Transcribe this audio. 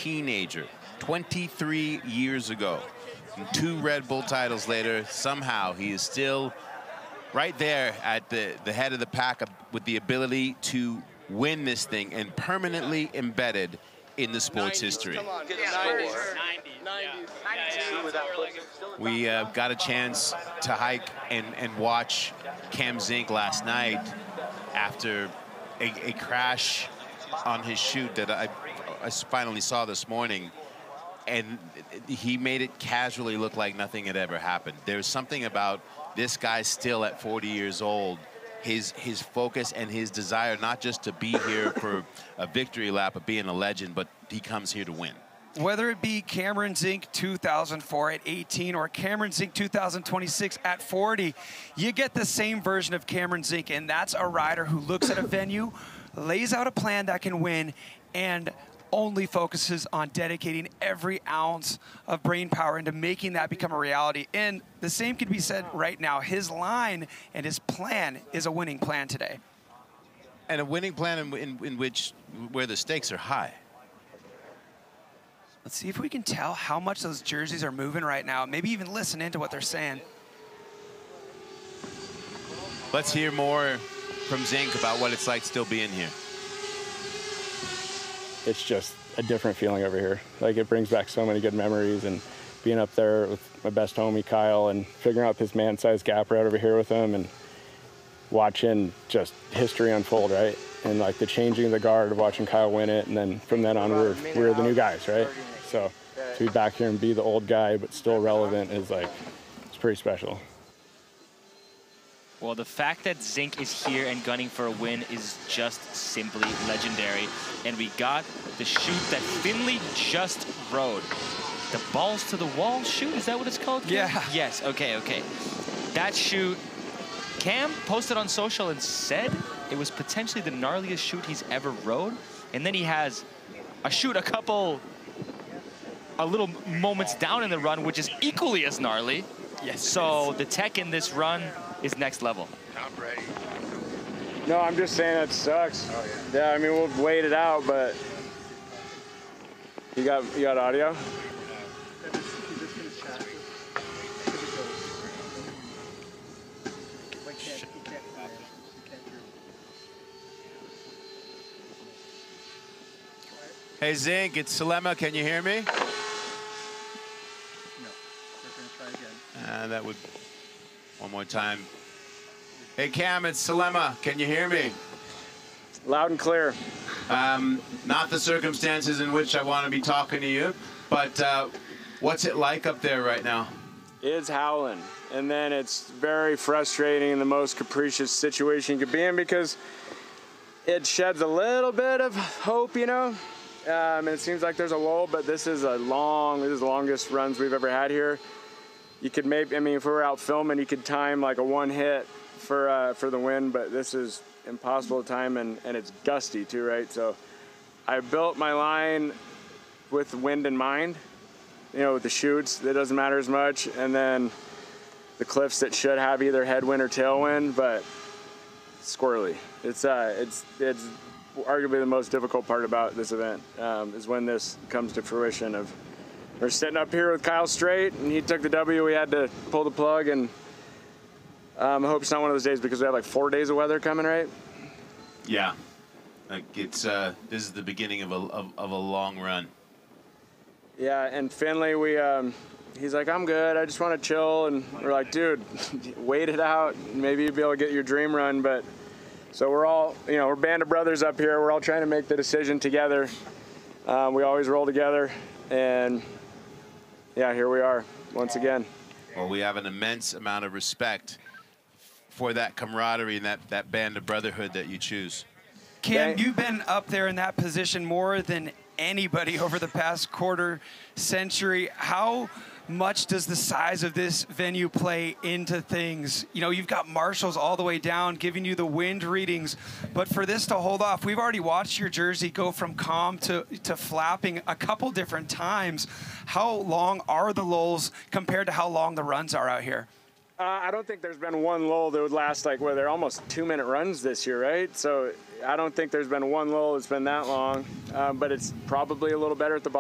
teenager 23 years ago. And 2 Red Bull titles later, somehow he is still right there at the head of the pack with the ability to win this thing and permanently embedded in the sport's history. We got a chance to hike and watch Cam Zink last night after a crash on his chute that I finally saw this morning, and he made it casually look like nothing had ever happened. There's something about this guy still at 40 years old, his focus and his desire not just to be here for a victory lap of being a legend, but he comes here to win. Whether it be Cameron Zink 2004 at 18 or Cameron Zink 2026 at 40, you get the same version of Cameron Zink, and that's a rider who looks at a venue, lays out a plan that can win, and only focuses on dedicating every ounce of brain power into making that become a reality. And the same could be said right now. His line and his plan is a winning plan today. And a winning plan where the stakes are high. Let's see if we can tell how much those jerseys are moving right now. Maybe even listen into what they're saying. Let's hear more from Zink about what it's like still being here. It's just a different feeling over here. Like, it brings back so many good memories, and being up there with my best homie Kyle and figuring out this man-sized gap right over here with him and watching just history unfold, right? And like the changing of the guard of watching Kyle win it, and then from then on we're the new guys, right? So to be back here and be the old guy but still relevant is like, it's pretty special. Well, the fact that Zink is here and gunning for a win is just simply legendary. And we got the chute that Finley just rode. The balls to the wall chute, is that what it's called? Cam? Yeah. Yes, okay. That chute, Cam posted on social and said it was potentially the gnarliest chute he's ever rode. And then he has a chute a little moments down in the run, which is equally as gnarly. Yes. So the tech in this run is next level. I'm ready. No, I'm just saying that sucks. Oh, yeah. I mean, we'll wait it out, but you got audio? Hey Zink, it's Salema. Can you hear me? No. We're going to try again. That would, one more time. Hey Cam, it's Salema. Can you hear me? Loud and clear. Not the circumstances in which I want to be talking to you, but what's it like up there right now? It's howling. And then it's very frustrating in the most capricious situation you could be in, because it sheds a little bit of hope, you know? And it seems like there's a lull, but this is the longest runs we've ever had here. You could maybe, I mean, if we were out filming, you could time like a 1 hit for the win, but this is impossible to time, and it's gusty too, right? So I built my line with wind in mind, you know, with the chutes, that doesn't matter as much, and then the cliffs that should have either headwind or tailwind, but squirrely. It's arguably the most difficult part about this event, is when this comes to fruition. Of we're sitting up here with Kyle Straight, and he took the W. We had to pull the plug, and I hope it's not one of those days, because we have like 4 days of weather coming, right? Yeah, like it's this is the beginning of a long run. Yeah, and Finley, he's like, I'm good, I just want to chill, and we're like, dude, wait it out, maybe you'll be able to get your dream run. But so we're all, you know, we're a band of brothers up here. We're all trying to make the decision together. We always roll together, and yeah, here we are once again. Well, we have an immense amount of respect for that camaraderie and that band of brotherhood that you choose. Cam, you've been up there in that position more than anybody over the past quarter century. How much does the size of this venue play into things? You know, you've got marshals all the way down giving you the wind readings, but for this to hold off, we've already watched your jersey go from calm to flapping a couple different times. How long are the lulls compared to how long the runs are out here? I don't think there's been one lull that would last, like, well, they're almost 2-minute runs this year, right? So I don't think there's been one lull that's been that long, but it's probably a little better at the bottom.